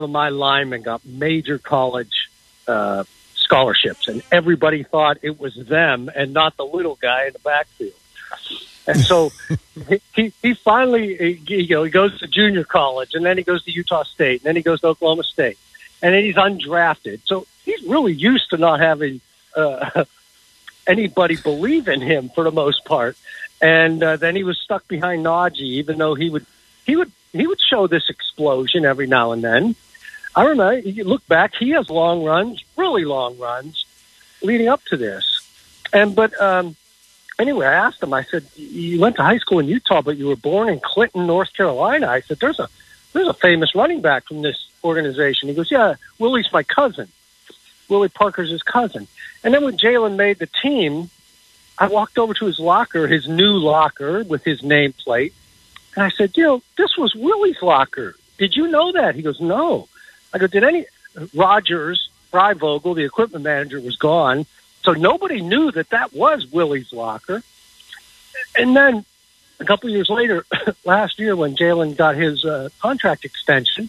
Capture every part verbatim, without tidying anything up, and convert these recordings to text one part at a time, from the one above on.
of my linemen got major college uh, scholarships, and everybody thought it was them and not the little guy in the backfield. And so he he finally, you know, he goes to junior college, and then he goes to Utah State, and then he goes to Oklahoma State, and then he's undrafted. So he's really used to not having uh, anybody believe in him for the most part. And uh, then he was stuck behind Najee, even though he would he would he would show this explosion every now and then. I remember, you look back, he has long runs, really long runs, leading up to this. And but um, anyway, I asked him. I said, "You went to high school in Utah, but you were born in Clinton, North Carolina." I said, "There's a there's a famous running back from this organization." He goes, "Yeah, Willie's my cousin. Willie Parker's his cousin." And then when Jalen made the team, I walked over to his locker, his new locker with his nameplate, and I said, "You know, this was Willie's locker. Did you know that?" He goes, "No." I go, "Did any Rogers, Freivogel, the equipment manager, was gone, so nobody knew that that was Willie's locker." And then a couple of years later, last year when Jalen got his uh, contract extension,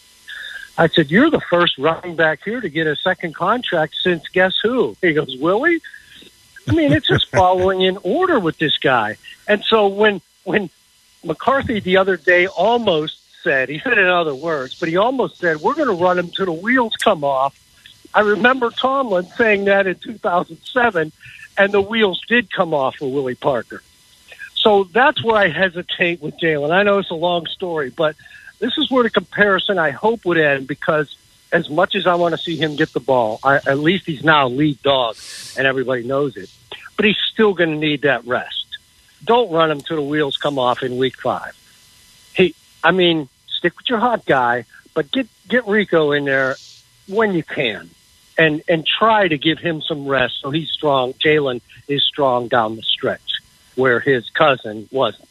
I said, "You're the first running back here to get a second contract since guess who?" He goes, "Willie?" I mean, it's just following in order with this guy. And so when when McCarthy the other day almost said, he said it in other words, but he almost said, "We're going to run him till the wheels come off." I remember Tomlin saying that in two thousand seven, and the wheels did come off for Willie Parker. So that's where I hesitate with Jalen. I know it's a long story, but this is where the comparison I hope would end, because as much as I want to see him get the ball, I, at least he's now lead dog, and everybody knows it. But he's still going to need that rest. Don't run him till the wheels come off in week five. He, I mean, stick with your hot guy, but get get Rico in there when you can, and and try to give him some rest so he's strong. Jalen is strong down the stretch, where his cousin wasn't.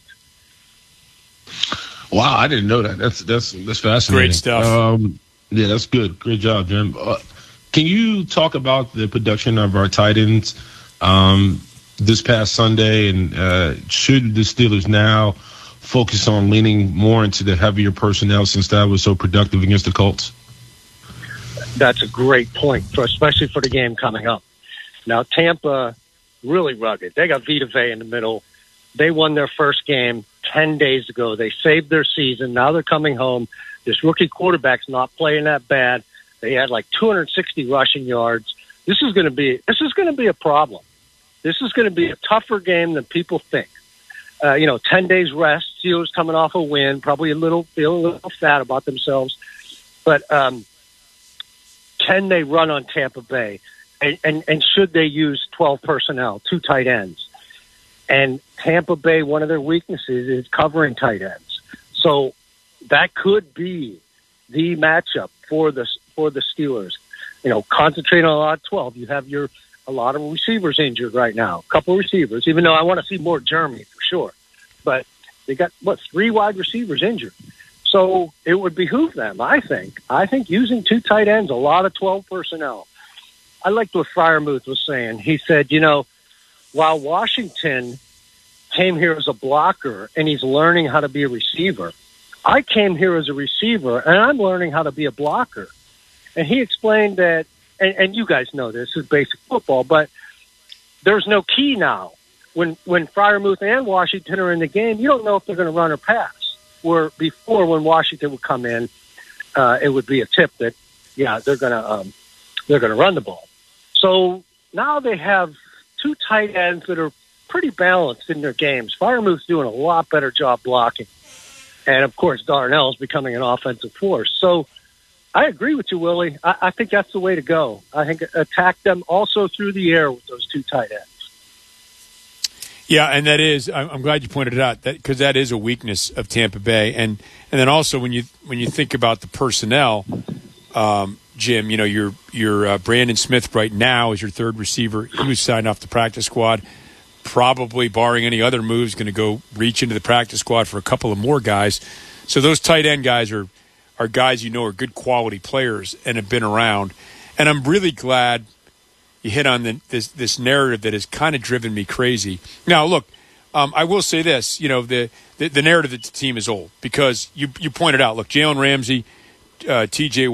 Wow, I didn't know that. That's that's that's fascinating. Great stuff. Um, yeah, that's good. Great job, Jim. Uh, can you talk about the production of our tight ends um, this past Sunday, and uh, should the Steelers now focus on leaning more into the heavier personnel since that was so productive against the Colts? That's a great point, for, especially for the game coming up. Now, Tampa, really rugged. They got Vita Vea in the middle. They won their first game ten days ago. They saved their season. Now they're coming home. This rookie quarterback's not playing that bad. They had like two hundred sixty rushing yards. This is going to be this is going to be a problem. This is going to be a tougher game than people think. Uh, you know, ten days rest. Steelers coming off a win, probably a little feeling a little fat about themselves. But um, can they run on Tampa Bay? And, and and should they use twelve personnel, two tight ends? And Tampa Bay, one of their weaknesses is covering tight ends. So that could be the matchup for the for the Steelers. You know, concentrate on a lot of twelve. You have your a lot of receivers injured right now. A couple of receivers, even though I want to see more Jeremy for sure. But they got, what, three wide receivers injured. So it would behoove them, I think. I think using two tight ends, a lot of twelve personnel. I liked what Freiermuth was saying. He said, you know, while Washington came here as a blocker and he's learning how to be a receiver, I came here as a receiver and I'm learning how to be a blocker. And he explained that, and, and you guys know this is basic football, but there's no key now. When when Freiermuth and Washington are in the game, you don't know if they're going to run or pass. Where before, when Washington would come in, uh, it would be a tip that, yeah, they're going to um, they're going to run the ball. So now they have two tight ends that are pretty balanced in their games. Freiermuth's doing a lot better job blocking. And, of course, Darnell's becoming an offensive force. So I agree with you, Willie. I, I think that's the way to go. I think attack them also through the air with those two tight ends. Yeah, and that is, I'm glad you pointed it out, that because that is a weakness of Tampa Bay. And and then also when you when you think about the personnel, um, Jim, you know, your your uh, Brandon Smith right now is your third receiver. He was signed off the practice squad. Probably, barring any other moves, going to go reach into the practice squad for a couple of more guys. So those tight end guys are are guys you know are good quality players and have been around. And I'm really glad you hit on the, this this narrative that has kind of driven me crazy. Now, look, um, I will say this. You know, the, the, the narrative that the team is old because you, you pointed out, look, Jalen Ramsey, uh, T J